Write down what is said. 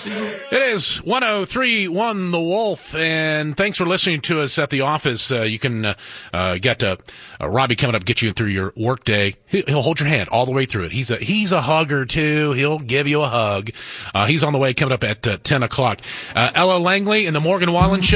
It is 103.1 The Wolf, and thanks for listening to us at the office. You can get Robbie coming up, get you through your work day. He'll hold your hand all the way through it. He's a hugger too. He'll give you a hug. He's on the way, coming up at 10 o'clock. Ella Langley and the Morgan Wallen Show.